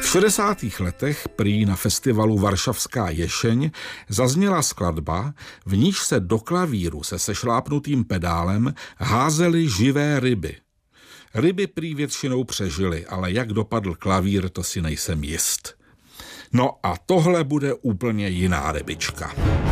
60. letech prý na festivalu Varšavská Ješeň zazněla skladba, v níž se do klavíru se sešlápnutým pedálem házely živé ryby. Ryby prý většinou přežily, ale jak dopadl klavír, to si nejsem jist. No a tohle bude úplně jiná rybička.